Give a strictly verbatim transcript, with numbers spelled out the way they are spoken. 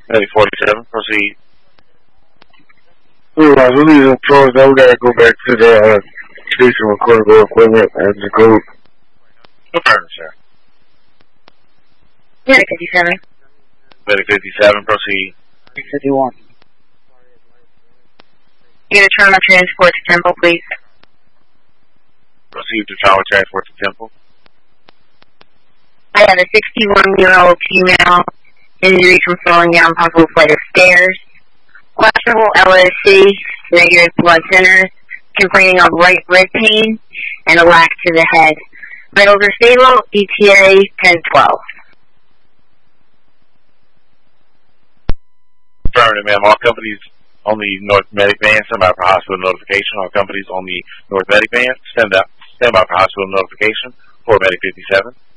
Medic forty-seven, proceed. Otherwise, we'll leave them closed. Now we gotta go back to the uh, station with cargo equipment and the code. Affirmative, sir. Medic fifty-seven. Medic fifty-seven, proceed. fifty-one. Get a trauma transport to Temple, please. Proceed to trauma transport to Temple. I have a sixty-one-year-old female, injury from falling down possible flight of stairs. Questionable L S C, negative blood centers, complaining of right rib pain, and a lack to the head. Vitals are stable, E T A ten twelve. Affirmative, ma'am. All companies on the North Medic Van, stand by for hospital notification. All companies on the North Medic Van, stand, up, stand by for hospital notification for Medic fifty-seven.